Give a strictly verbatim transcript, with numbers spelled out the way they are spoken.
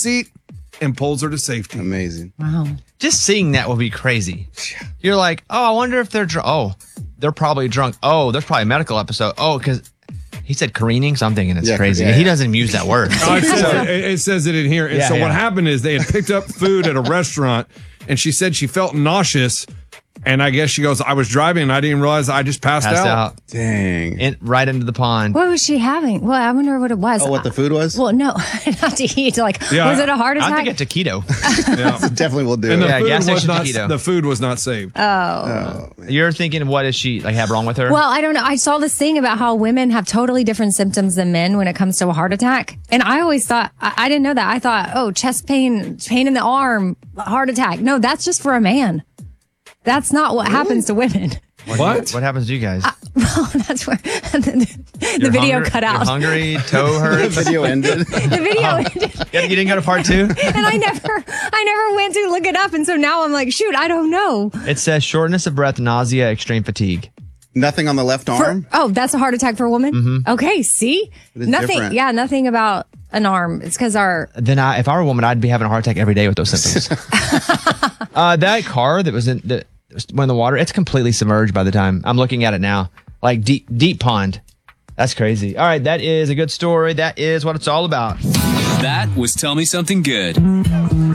seat and pulls her to safety. Amazing. Wow. Just seeing that would be crazy. You're like, oh, I wonder if they're drunk. Oh, they're probably drunk. Oh, there's probably a medical episode. Oh, because he said careening, so I'm thinking it's Yeah, crazy. yeah. He doesn't even use that word. Oh, it, says, it, it says it in here. And Yeah, so what yeah. happened is they had picked up food at a restaurant, and she said she felt nauseous. And I guess she goes, I was driving and I didn't realize I just passed, Passed out. out. Dang. In, right into the pond. What was she having? Well, I wonder what it was. Oh, what the food was? Well, no, not to eat. Like, Yeah, was it a heart attack? I think it's a keto. Yeah. Definitely will do And the, it. Yeah, food gas was station not, taquito. the food was not saved. oh. You're thinking, what does she like have wrong with her? Well, I don't know. I saw this thing about how women have totally different symptoms than men when it comes to a heart attack. And I always thought, I, I didn't know that. I thought, oh, chest pain, pain in the arm, heart attack. No, that's just for a man. That's not what happens to women. What? What happens to you guys? Well, that's where the, the You're video hungry- cut out. You're hungry, toe hurts. The video ended. The video ended. Yeah, you didn't go to part two? And I never, I never went to look it up. And so now I'm like, shoot, I don't know. It says shortness of breath, nausea, extreme fatigue. Nothing on the left For- arm? oh, that's a heart attack for a woman? Mm-hmm. Okay, see? It is Nothing, different. yeah, nothing about an arm. It's because our, Then I, if I were a woman, I'd be having a heart attack every day with those symptoms. uh, that car that was in the, went in the water, it's completely submerged by the time I'm looking at it now. Like deep, deep pond. That's crazy. All right, that is a good story. That is what it's all about. That was Tell Me Something Good.